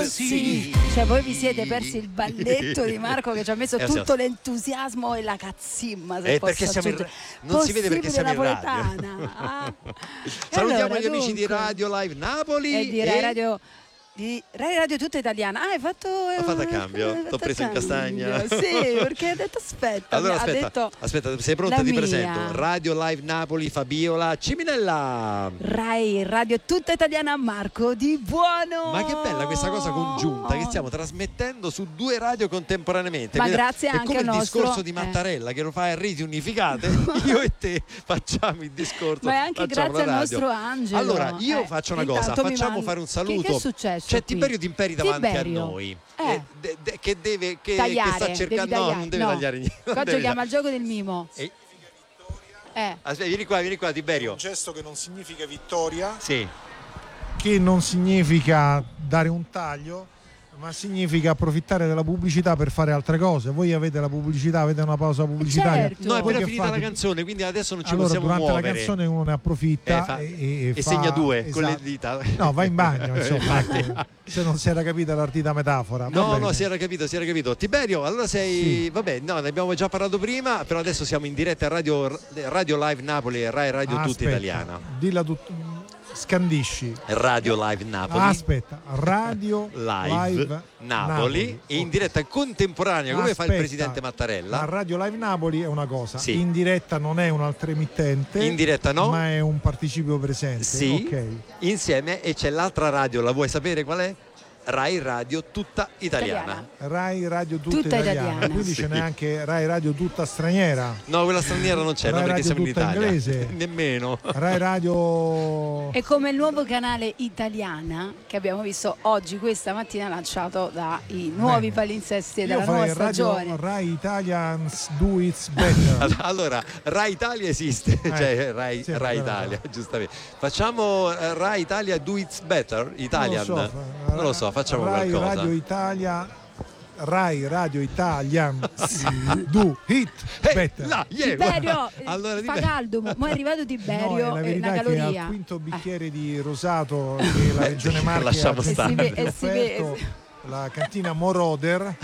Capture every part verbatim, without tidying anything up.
così. Cioè voi vi siete persi il balletto di Marco che ci ha messo Eh, tutto sì. l'entusiasmo e la cazzimma, se Eh, posso perché siamo in aggiungere. ra- non si vede perché siamo in radio. Napoletana. Ah. Salutiamo Allora, gli amici di dunque, Radio Live Napoli e di Rai Radio di Rai Radio tutta italiana. Ah, hai fatto Ho fatto a cambio, hai t'ho fatto preso in cambio. castagna. Sì, perché ha detto aspetta, Allora ha aspetta, detto aspetta, sei pronta? la Ti mia. presento Radio Live Napoli, Fabiola Ciminella. Rai Radio tutta italiana, Marco Di Buono. Ma che bella questa cosa congiunta che stiamo trasmettendo su due radio contemporaneamente. Ma Quindi grazie è anche come al il nostro, discorso di eh. Mattarella che lo fa a reti unificate. Io e te facciamo il discorso. Ma è anche facciamo grazie la al radio. nostro Angelo. Allora io Eh, faccio una cosa, intanto mi facciamo mandi- fare un Che- saluto. Che è successo? C'è qui? Tiberio D'Imperi davanti Tiberio. a noi. Eh. Eh, de- de- che deve che, Tagliare, che sta devi cercando. No, tagliare. non deve No. tagliare niente. non Qua deve giochiamo tagliare. al gioco del mimo. E- Eh. Aspetta, vieni qua, vieni qua, Tiberio. Un gesto che non significa vittoria, Sì. che non significa dare un taglio, ma significa approfittare della pubblicità per fare altre cose. Voi avete la pubblicità, avete una pausa pubblicitaria. Certo. No, è Voi appena che finita fate? la canzone, quindi adesso non ci Allora possiamo durante muovere. la canzone uno ne approfitta Eh, fa- e, e- e e fa- segna due con le esatto. dita. No, va in bagno, insomma, Infatti. ecco, se non si era capita l'ardita metafora. Va No, bene. no, si era capito, si era capito. Tiberio, allora sei. Sì. Vabbè, no, ne abbiamo già parlato prima, però adesso siamo in diretta a Radio, Radio Live Napoli e Rai Radio Ah, Tutta aspetta, Italiana. Dilla tut- scandisci. Radio Live Napoli. Ah, aspetta, Radio Live, Live Napoli, e in diretta contemporanea come fa il Aspetta, presidente La Mattarella. Radio Live Napoli è una cosa, Sì. in diretta non è un'altra emittente, In diretta no. ma è un participio presente. Sì, Ok. insieme, e c'è l'altra radio, la vuoi sapere qual è? Rai Radio Tutta Italiana. Rai Radio tutta, Tutta italiana, italiana. quindi Sì. ce n'è anche Rai Radio tutta straniera, No, quella straniera non c'è, Rai no, perché Radio siamo in tutta Italia. inglese. Nemmeno. Rai Radio E come il nuovo canale Italiana che abbiamo visto oggi, questa mattina, lanciato dai nuovi Bene. palinsesti Io della farei nuova Radio stagione. Rai Italians Do It's Better. Allora, Rai Italia esiste, cioè Rai, sì, Rai però- Italia, giustamente. Facciamo eh, Rai Italia Do It's Better, Italian. Non lo so, fa- Non lo so, facciamo Rai qualcosa. Radio Italia Rai Radio Italian Do It Eh, Better. là, yeah, Tiberio, guarda. eh, Allora, fa Tiberio- caldo, mo mo è arrivato Tiberio, No, è la e una verità è che caloria. al quinto bicchiere di rosato che la regione Marche Lasciamo ha stare. gentilmente E si ve- e si offerto, la cantina Moroder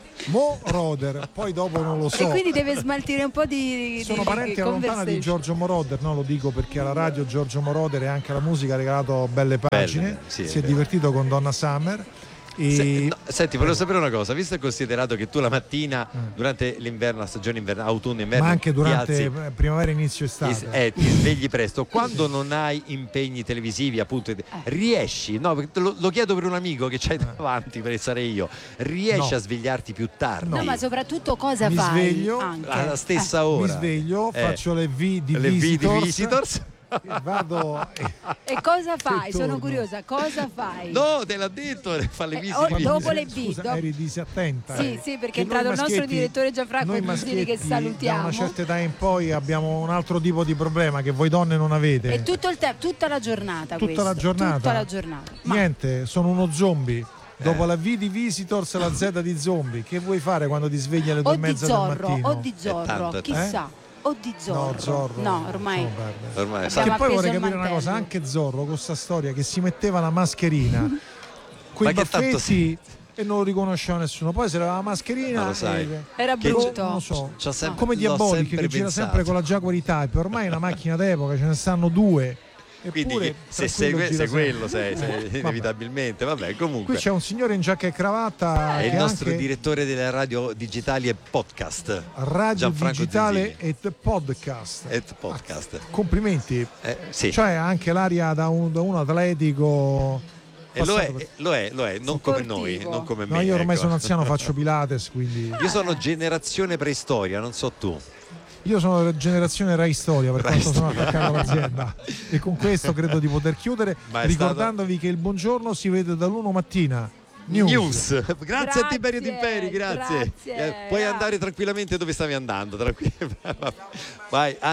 Moroder, poi dopo non lo E so. quindi deve smaltire un po' di, Sono di parenti allontana di conversation. Giorgio Moroder, no, lo dico perché alla radio Giorgio Moroder e anche alla musica ha regalato belle pagine, Belle, sì, si è è vero. divertito con Donna Summer. E Se- no, senti, volevo sapere una cosa, visto e considerato che tu la mattina durante l'inverno, la stagione inverno, autunno, inverno, ma anche ti durante alzi, primavera inizio estate. eh, ti svegli presto, quando non hai impegni televisivi, appunto, riesci, no, perché te lo, lo chiedo per un amico che c'hai davanti, per sarei io, riesci No. a svegliarti più tardi? No, ma soprattutto cosa Mi fai? sveglio anche? alla stessa Eh. ora. Mi sveglio, Eh. faccio le V di le V di Visitors, Visitors? e vado e- E cosa fai? Sono torno. curiosa, cosa fai? No, te l'ha detto, fa le Eh, visite. oh, di dopo visita. le V, Scusa, dopo- eri disattenta. Sì, eh. sì, perché Che è entrato noi il nostro maschietti- direttore Gianfranco noi Giustini, che maschietti, salutiamo. Da una certa età in poi abbiamo un altro tipo di problema che voi donne non avete. E tutto il tempo, tutta la giornata Tutta questo, la giornata. Tutta la giornata. Ma Niente, sono uno zombie. Dopo Eh. la V di Visitors la Z di zombie. Che vuoi fare quando ti svegli alle due o e di mezza del Zorro, mattino? o di Zorro, tanto, è chissà. O di Zorro. No, Zorro. No, ormai. lasciamo perdere. Ormai Abbiamo sa- Che poi appeso vorrei il capire una mantello. cosa, anche Zorro con questa storia che si metteva la mascherina, quei Ma che tanto baffetti e non lo riconosceva nessuno. Poi se aveva la mascherina Ma lo sai. e- Era Che brutto. non lo so. C'ho sempre- Come l'ho Diabolic sempre che gira pensato. sempre con la Jaguar Type, ormai è una macchina d'epoca, ce ne stanno due. Quindi Eppure, che- se tranquillo, sei, que- gira sei sempre. quello, sei, sei Eh, vabbè. inevitabilmente. Vabbè, comunque. Qui c'è un signore in giacca e cravatta È che il nostro anche direttore delle radio digitali e podcast. radio Gianfranco digitale Zenzini. e podcast. E podcast. Complimenti. Eh, sì. Cioè anche l'aria da un, da un atletico. E lo è, passato per- lo è, lo è, non come noi, Sportivo. non come me. No, io ormai ecco. sono anziano, faccio Pilates, quindi Io sono generazione preistoria, non so tu. io sono della generazione Rai Storia per Rai quanto sono Storia. attaccato all'azienda. E con questo credo di poter chiudere, Ma è ricordandovi che il buongiorno si vede dall'uno mattina. News. News. Grazie, Grazie, a Tiberio D'Imperi, grazie. grazie, Eh, puoi grazie. andare tranquillamente dove stavi andando, tranquillo. Vai, an-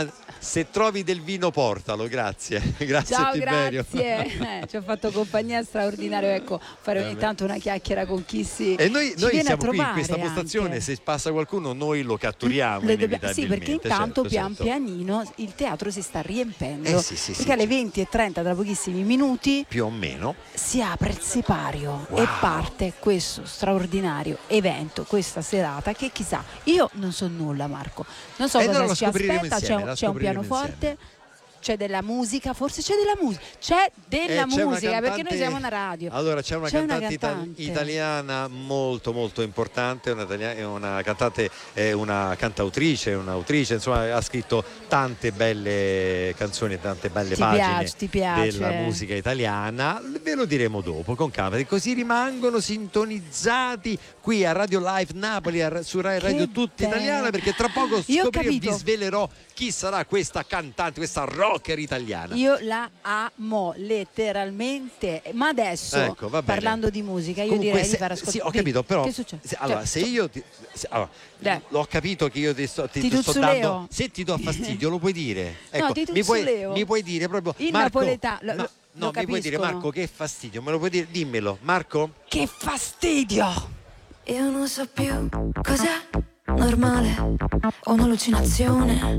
Se trovi del vino portalo, grazie. Grazie Ciao, Tiberio. grazie. Eh, ci ho fatto compagnia straordinaria, ecco, fare ogni tanto una chiacchiera con chi si E noi, ci noi viene siamo a qui in trovare questa postazione, anche. se passa qualcuno noi lo catturiamo Le dobbiamo- inevitabilmente. sì, perché intanto certo, pian certo. pianino il teatro si sta riempendo, Eh sì, sì, perché sì, alle sì. venti e trenta, tra pochissimi minuti, Più o meno. si apre il sipario Wow. e parte questo straordinario evento, questa serata che chissà, io non so nulla, Marco, non so Eh, cosa no, la ci scopriremo aspetta, insieme, c'è, la c'è un scopriremo pianoforte, c'è della musica, forse c'è della musica, c'è della Eh, c'è una musica, perché noi cantante- siamo una radio. Allora c'è una C'è una cantante, ita- cantante. italiana molto molto importante, una, italia- è una cantante, è una cantautrice, un'autrice, insomma ha scritto tante belle canzoni, tante belle Ti pagine piace, ti piace. della musica italiana. Ve lo diremo dopo con calma, e così rimangono sintonizzati qui a Radio Live Napoli, a- su Rai Che Radio Tutta bello. Italiana, perché tra poco Io ho scopriremo, vi capito. svelerò chi sarà questa cantante, questa rocker italiana. Io la amo letteralmente, ma adesso Ecco, va bene. parlando di musica io Comunque, direi se- di far ascoltare. sì, ho capito, però Che succede? se, allora, Cioè, se io ti, se- allora, Dai. l'ho capito che io ti sto, ti, Ti ti sto tuzzuleo? dando, se ti do fastidio lo puoi dire, ecco, No, ti mi, puoi, tuzzuleo. mi puoi dire proprio Il Marco, napoletano, lo- no, lo- no, lo mi puoi dire capiscono. Marco che fastidio, me lo puoi dire, dimmelo Marco. Che fastidio! Io non so più cos'è normale o un'allucinazione.